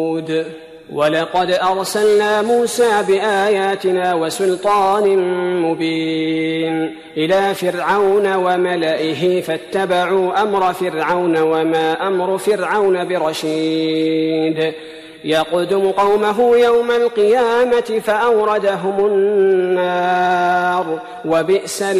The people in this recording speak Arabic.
ولقد أرسلنا موسى بآياتنا وسلطان مبين إلى فرعون وملئه فاتبعوا أمر فرعون وما أمر فرعون برشيد يقدم قومه يوم القيامة فأوردهم النار وبئس